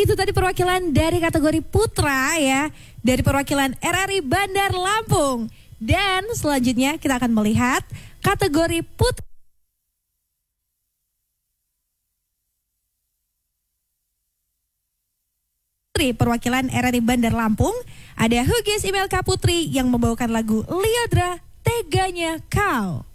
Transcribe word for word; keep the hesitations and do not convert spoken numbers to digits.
itu tadi perwakilan dari kategori putra ya, dari perwakilan R R I Bandar Lampung. Dan selanjutnya kita akan melihat kategori putra perwakilan R R I Bandar Lampung. Ada Hugis Imelka Putri yang membawakan lagu Liodra Teganya Kau.